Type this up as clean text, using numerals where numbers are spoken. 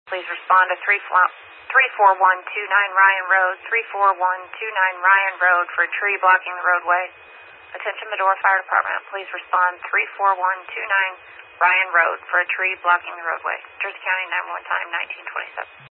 Please respond to 34129 Ryan Road, 34129 Ryan Road for a tree blocking the roadway. Attention Medora Fire Department, please respond 34129 Ryan Road for a tree blocking the roadway. Jersey County 911 time 1927.